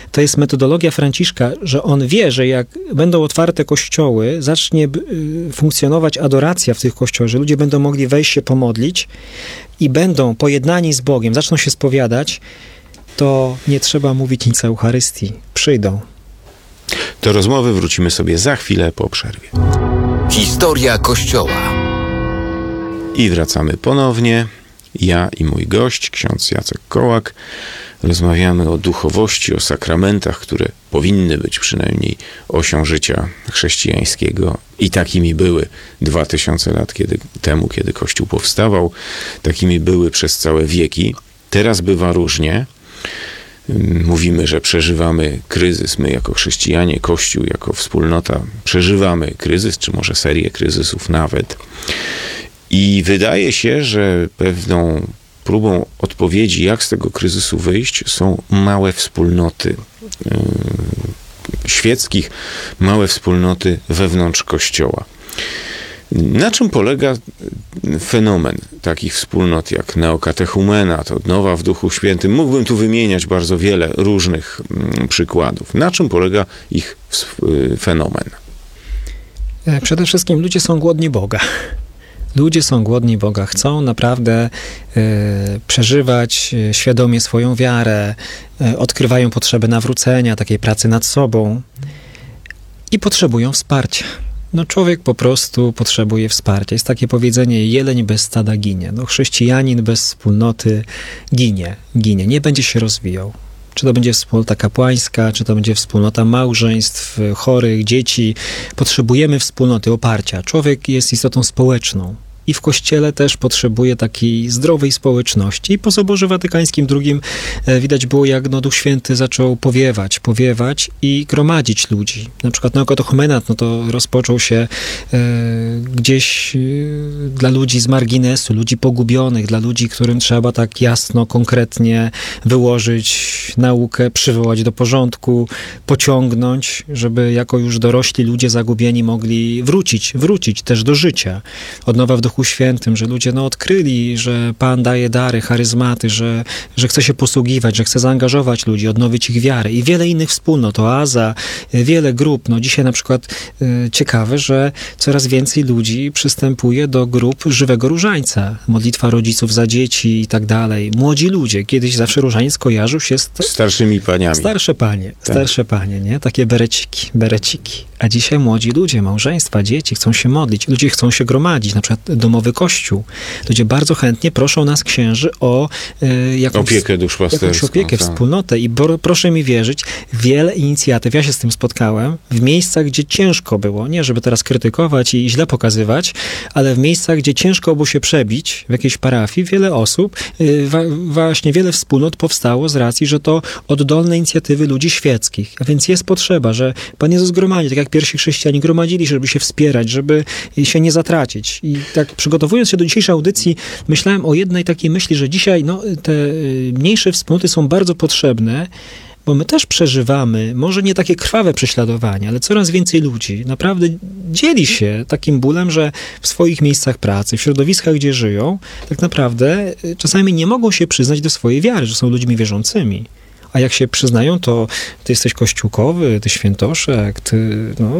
to jest metodologia Franciszka, że on wie, że jak będą otwarte kościoły, zacznie funkcjonować adoracja w tych kościołach, że ludzie będą mogli wejść się pomodlić i będą pojednani z Bogiem, zaczną się spowiadać, to nie trzeba mówić nic o Eucharystii. Przyjdą. Do rozmowy wrócimy sobie za chwilę po przerwie. Historia Kościoła. I wracamy ponownie. Ja i mój gość, ksiądz Jacek Kołak, rozmawiamy o duchowości, o sakramentach, które powinny być przynajmniej osią życia chrześcijańskiego. I takimi były 2000 lat temu, kiedy Kościół powstawał. Takimi były przez całe wieki. Teraz bywa różnie. Mówimy, że przeżywamy kryzys. My jako chrześcijanie, Kościół jako wspólnota przeżywamy kryzys, czy może serię kryzysów nawet. I wydaje się, że pewną próbą odpowiedzi, jak z tego kryzysu wyjść, są małe wspólnoty świeckich, małe wspólnoty wewnątrz Kościoła. Na czym polega fenomen takich wspólnot jak neokatechumena, odnowa w Duchu Świętym? Mógłbym tu wymieniać bardzo wiele różnych przykładów. Na czym polega ich fenomen? Przede wszystkim ludzie są głodni Boga. Ludzie są głodni Boga, chcą naprawdę przeżywać świadomie swoją wiarę, odkrywają potrzebę nawrócenia, takiej pracy nad sobą i potrzebują wsparcia. No człowiek po prostu potrzebuje wsparcia. Jest takie powiedzenie, jeleń bez stada ginie. No chrześcijanin bez wspólnoty ginie, nie będzie się rozwijał. Czy to będzie wspólnota kapłańska, czy to będzie wspólnota małżeństw, chorych, dzieci. Potrzebujemy wspólnoty, oparcia. Człowiek jest istotą społeczną. I w Kościele też potrzebuje takiej zdrowej społeczności. I po Soborze Watykańskim II widać było, jak Duch Święty zaczął powiewać i gromadzić ludzi. Na przykład neokatochumenat, to rozpoczął się gdzieś dla ludzi z marginesu, ludzi pogubionych, dla ludzi, którym trzeba tak jasno, konkretnie wyłożyć naukę, przywołać do porządku, pociągnąć, żeby jako już dorośli ludzie zagubieni mogli wrócić też do życia. Odnowa w Duchu Świętym, że ludzie odkryli, że Pan daje dary, charyzmaty, że chce się posługiwać, że chce zaangażować ludzi, odnowić ich wiarę i wiele innych wspólnot, oaza, wiele grup. Dzisiaj na przykład ciekawe, że coraz więcej ludzi przystępuje do grup żywego różańca. Modlitwa rodziców za dzieci i tak dalej. Młodzi ludzie. Kiedyś zawsze różaniec kojarzył się z starszymi paniami. Starsze panie, nie? Takie bereciki. A dzisiaj młodzi ludzie, małżeństwa, dzieci chcą się modlić. Ludzie chcą się gromadzić, na przykład domowy kościół. Ludzie bardzo chętnie proszą nas, księży, o opiekę duszpasterską. Opiekę, wspólnotę. I proszę mi wierzyć, wiele inicjatyw, ja się z tym spotkałem, w miejscach, gdzie ciężko było, nie żeby teraz krytykować i źle pokazywać, ale w miejscach, gdzie ciężko było się przebić, w jakiejś parafii, wiele osób, właśnie wiele wspólnot powstało z racji, że to oddolne inicjatywy ludzi świeckich. A więc jest potrzeba, że Pan Jezus gromadzi, tak jak pierwsi chrześcijanie gromadzili, żeby się wspierać, żeby się nie zatracić. I tak przygotowując się do dzisiejszej audycji, myślałem o jednej takiej myśli, że dzisiaj te mniejsze wspólnoty są bardzo potrzebne, bo my też przeżywamy, może nie takie krwawe prześladowania, ale coraz więcej ludzi naprawdę dzieli się takim bólem, że w swoich miejscach pracy, w środowiskach, gdzie żyją, tak naprawdę czasami nie mogą się przyznać do swojej wiary, że są ludźmi wierzącymi. A jak się przyznają, to ty jesteś kościółkowy, ty świętoszek, ty,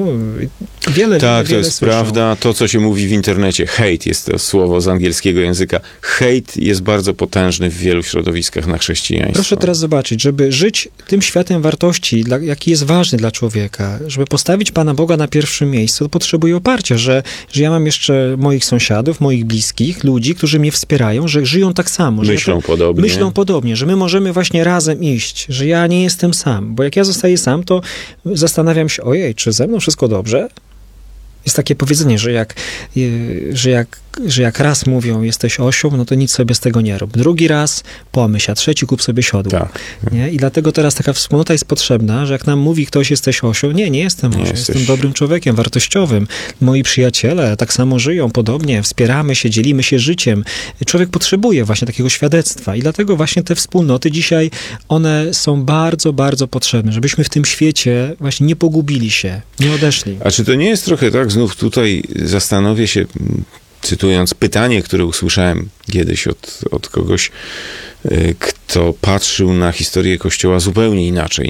wiele Tak, to jest słyszą. prawda. To, co się mówi w internecie, hate, jest to słowo z angielskiego języka. Hate jest bardzo potężny w wielu środowiskach na chrześcijaństwo. Proszę teraz zobaczyć, żeby żyć tym światem wartości, jaki jest ważny dla człowieka, żeby postawić Pana Boga na pierwszym miejscu, to potrzebuję oparcia, że ja mam jeszcze moich sąsiadów, moich bliskich, ludzi, którzy mnie wspierają, że żyją tak samo. Myślą podobnie, że my możemy właśnie razem iść, że ja nie jestem sam, bo jak ja zostaję sam, to zastanawiam się, ojej, czy ze mną wszystko dobrze? Jest takie powiedzenie, że jak raz mówią, jesteś osią, no to nic sobie z tego nie rób. Drugi raz pomyśl, a trzeci kup sobie siodło. Tak. Nie? I dlatego teraz taka wspólnota jest potrzebna, że jak nam mówi ktoś, jesteś osią, nie jestem osią, jestem dobrym człowiekiem, wartościowym. Moi przyjaciele tak samo żyją, podobnie, wspieramy się, dzielimy się życiem. Człowiek potrzebuje właśnie takiego świadectwa i dlatego właśnie te wspólnoty dzisiaj, one są bardzo, bardzo potrzebne, żebyśmy w tym świecie właśnie nie pogubili się, nie odeszli. A czy to nie jest trochę tak, znów tutaj zastanowię się, cytując pytanie, które usłyszałem kiedyś od kogoś, kto patrzył na historię Kościoła zupełnie inaczej